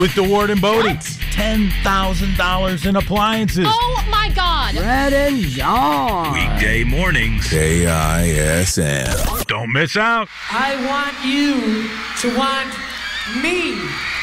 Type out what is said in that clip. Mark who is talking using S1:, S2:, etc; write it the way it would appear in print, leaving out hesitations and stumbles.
S1: with DeWard and Bodie.
S2: What?
S1: $10,000 in appliances.
S2: Oh, my God.
S3: Red and John.
S1: Weekday mornings. KISM. Don't miss out.
S4: I want you to want me.